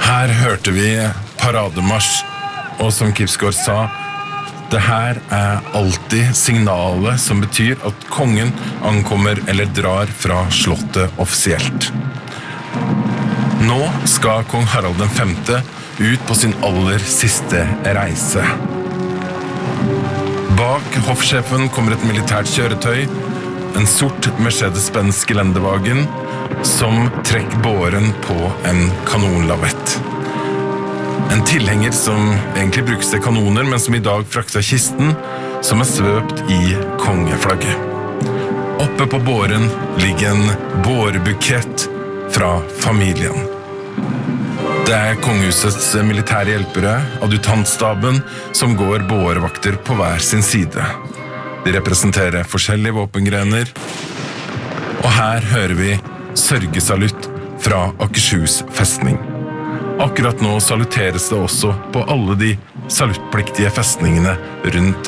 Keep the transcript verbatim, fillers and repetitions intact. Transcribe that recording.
Her hørte vi parademarsj, og som Kipsgaard sa, det her er alltid signalet som betyr at kongen ankommer eller drar fra slottet offisielt. Nå skal kong Harald den femte ut på sin aller siste reise. Bak hoffsjefen kommer et militært kjøretøy, en sort Mercedes-Benz Geländewagen, som trekker båren på en kanonlavett. En tilhenger som egentlig brukes til kanoner, men som i dag frakter kisten, som er svøpt i kongeflagget. Oppe på båren ligger en bårebukett fra familien. Det er kongehusets militære hjelpere, adjutantstaben, som går bårevakter på hver sin side. De representerer forskjellige våpengrener, og her hører vi sørgesalutt fra Akershus festning. Akkurat nå saluteres det også på alle de saluttpliktige festningene rundt